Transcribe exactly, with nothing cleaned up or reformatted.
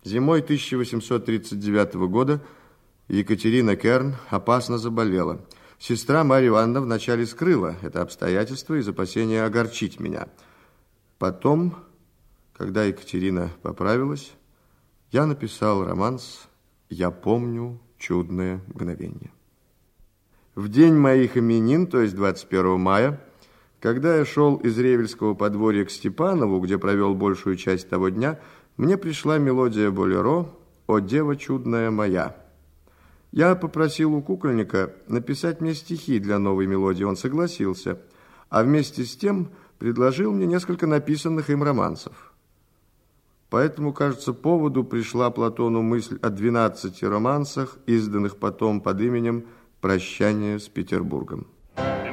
Зимой тысяча восемьсот тридцать девятого года Екатерина Керн опасно заболела. Сестра Марья Ивановна вначале скрыла это обстоятельство из опасения огорчить меня. Потом, когда Екатерина поправилась, я написал романс «Я помню чудное мгновение». В день моих именин, то есть двадцать первого мая, когда я шел из Ревельского подворья к Степанову, где провел большую часть того дня, мне пришла мелодия болеро «О, дева чудная моя». Я попросил у кукольника написать мне стихи для новой мелодии, он согласился, а вместе с тем предложил мне несколько написанных им романсов. По этому, кажется, поводу пришла Платону мысль о двенадцати романсах, изданных потом под именем «Прощание с Петербургом».